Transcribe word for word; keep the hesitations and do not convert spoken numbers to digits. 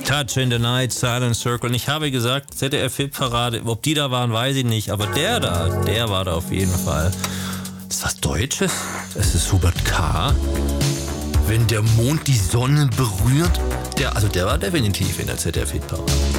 Touch in the Night, Silent Circle. Und ich habe gesagt, Z D F-Hitparade, ob die da waren, weiß ich nicht. Aber der da, der war da auf jeden Fall. Ist was Deutsches? Das ist Hubert K. Wenn der Mond die Sonne berührt. Der, also der war definitiv in der Z D F-Hitparade.